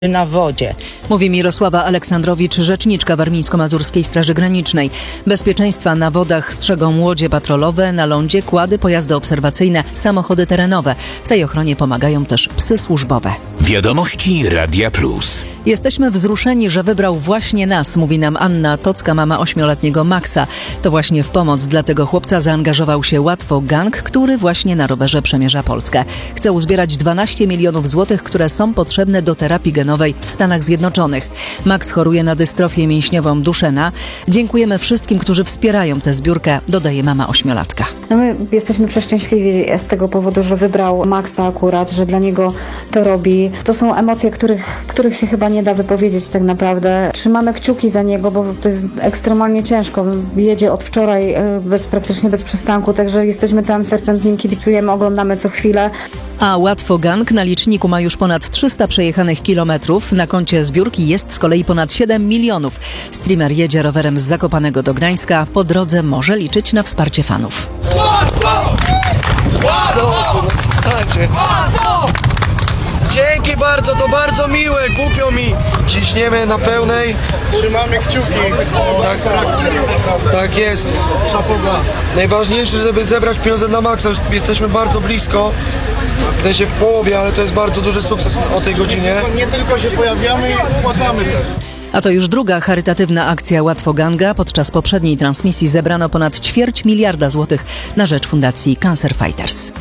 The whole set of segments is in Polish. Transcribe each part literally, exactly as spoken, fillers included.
na wodzie. Mówi Mirosława Aleksandrowicz, rzeczniczka Warmińsko-Mazurskiej Straży Granicznej. Bezpieczeństwa na wodach strzegą łodzie patrolowe, na lądzie kłady, pojazdy obserwacyjne, samochody terenowe. W tej ochronie pomagają też psy służbowe. Wiadomości Radia Plus. Jesteśmy wzruszeni, że wybrał właśnie nas, mówi nam Anna Tocka, mama ośmioletniego Maxa. To właśnie w pomoc dla tego chłopca zaangażował się Łatwo Gang, który właśnie na rowerze przemierza Polskę. Chce uzbierać dwanaście milionów złotych, które są potrzebne do terapii genowej w Stanach Zjednoczonych. Max choruje na dystrofię mięśniową Duchenne. Dziękujemy wszystkim, którzy wspierają tę zbiórkę, dodaje mama ośmiolatka. No my jesteśmy przeszczęśliwi z tego powodu, że wybrał Maxa akurat, że dla niego to robi. To są emocje, których, których się chyba nie da wypowiedzieć tak naprawdę. Trzymamy kciuki za niego, bo to jest ekstremalnie ciężko. Jedzie od wczoraj bez, praktycznie bez przystanku, także jesteśmy całym sercem z nim, kibicujemy, oglądamy co chwilę. A Łatwo Gang na liczniku ma już ponad trzysta przejechanych kilometrów. Na koncie zbiórki jest z kolei ponad siedem milionów. Streamer jedzie rowerem z Zakopanego do Gdańska. Po drodze może liczyć na wsparcie fanów. Łatwo! Łatwo! Łatwo! Dzięki bardzo, to bardzo miłe, głupio mi. Ciśniemy na pełnej. Trzymamy kciuki. Tak, tak jest. Najważniejsze, żeby zebrać pieniądze na Maxa. Już jesteśmy bardzo blisko. W sensie w połowie, ale to jest bardzo duży sukces o tej godzinie. Nie tylko się pojawiamy i płacamy też. A to już druga charytatywna akcja Łatwo Ganga. Podczas poprzedniej transmisji zebrano ponad ćwierć miliarda złotych na rzecz Fundacji Cancer Fighters.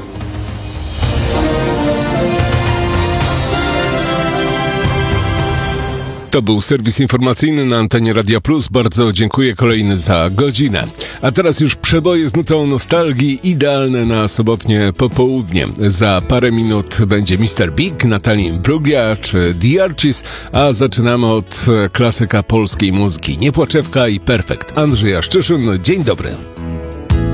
To był serwis informacyjny na antenie Radia Plus. Bardzo dziękuję, kolejny za godzinę. A teraz już przeboje z nutą nostalgii, idealne na sobotnie popołudnie. Za parę minut będzie mister Big, Natalie Imbruglia czy The Archies, a zaczynamy od klasyka polskiej muzyki. Niepłaczewka i Perfekt. Andrzej Jaszczyszyn, dzień dobry.